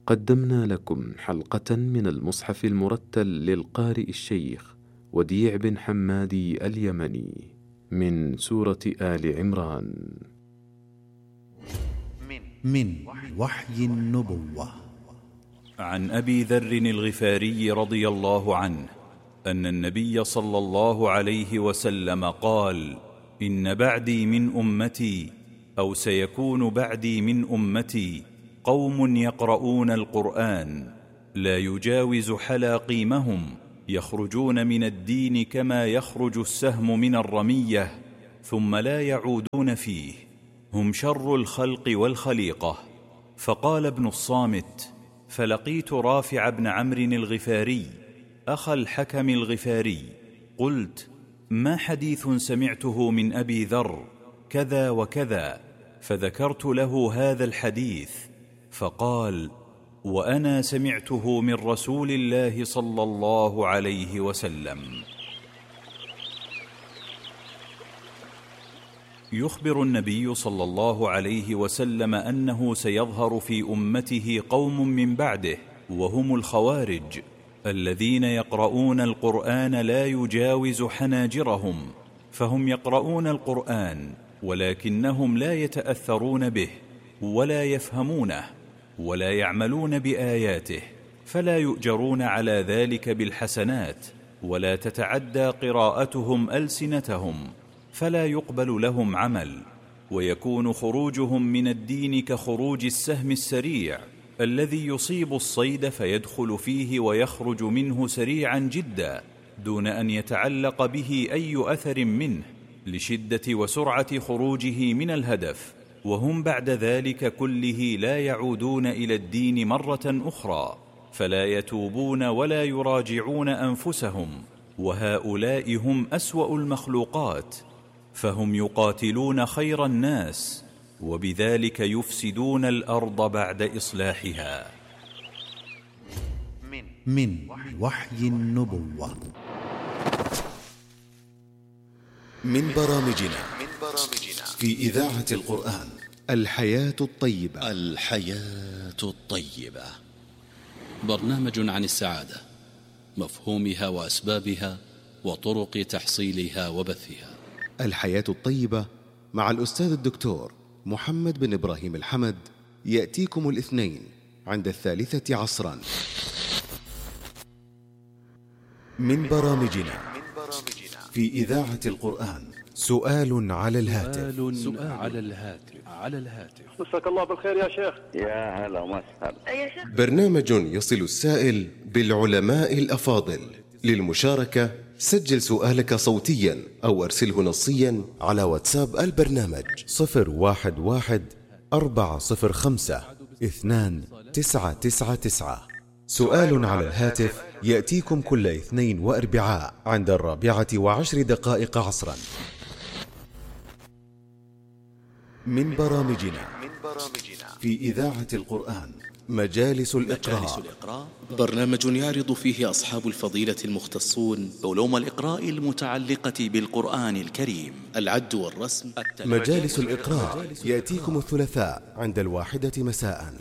قدمنا لكم حلقة من المصحف المرتل للقارئ الشيخ وديع بن حمادي اليمني من سورة آل عمران. من وحي النبوة. عن أبي ذر الغفاري رضي الله عنه أن النبي صلى الله عليه وسلم قال: إن بعدي من أمتي أو سيكون بعدي من أمتي قوم يقرؤون القرآن لا يجاوز حلاقيمهم، يخرجون من الدين كما يخرج السهم من الرمية ثم لا يعودون فيه، هم شر الخلق والخليقة. فقال ابن الصامت: فلقيت رافع بن عمرو الغفاري أخا الحكم الغفاري، قلت: ما حديث سمعته من أبي ذر كذا وكذا، فذكرت له هذا الحديث، فقال: وأنا سمعته من رسول الله صلى الله عليه وسلم. يخبر النبي صلى الله عليه وسلم أنه سيظهر في أمته قوم من بعده وهم الخوارج الذين يقرؤون القرآن لا يجاوز حناجرهم، فهم يقرؤون القرآن ولكنهم لا يتأثرون به ولا يفهمونه ولا يعملون بآياته، فلا يؤجرون على ذلك بالحسنات، ولا تتعدى قراءتهم ألسنتهم، فلا يقبل لهم عمل، ويكون خروجهم من الدين كخروج السهم السريع الذي يصيب الصيد فيدخل فيه ويخرج منه سريعا جدا دون أن يتعلق به أي أثر منه لشدة وسرعة خروجه من الهدف، وهم بعد ذلك كله لا يعودون إلى الدين مرة أخرى، فلا يتوبون ولا يراجعون أنفسهم، وهؤلاء هم أسوأ المخلوقات، فهم يقاتلون خير الناس وبذلك يفسدون الأرض بعد إصلاحها. من وحي النبوة. من برامجنا في إذاعة القرآن الحياة الطيبة. الحياة الطيبة برنامج عن السعادة، مفهومها وأسبابها وطرق تحصيلها وبثها. الحياة الطيبة مع الأستاذ الدكتور محمد بن إبراهيم الحمد يأتيكم الاثنين عند 3 عصرا. من برامجنا في إذاعة القرآن سؤال على الهاتف. على الهاتف. مساك الله بالخير يا شيخ. يا هلا وسهلا. يا شيخ. برنامج يصل السائل بالعلماء الأفاضل. للمشاركة سجل سؤالك صوتيا أو أرسله نصيا على واتساب البرنامج 011-405-2999. سؤال على الهاتف يأتيكم كل اثنين وأربعاء عند 4:10 عصرا. من برامجنا في إذاعة القرآن مجالس الإقراء. برنامج يعرض فيه أصحاب الفضيلة المختصون علوم الإقراء المتعلقة بالقرآن الكريم، العد والرسم. مجالس الإقراء يأتيكم الثلاثاء عند 1 مساء.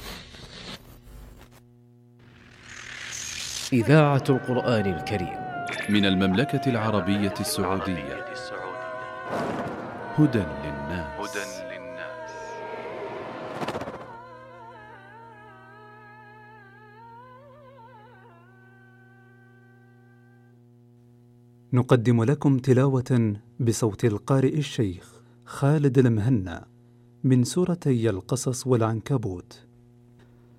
إذاعة القرآن الكريم من المملكة العربية السعودية. هدى للناس. نقدم لكم تلاوة بصوت القارئ الشيخ خالد المهنا من سورتي القصص والعنكبوت.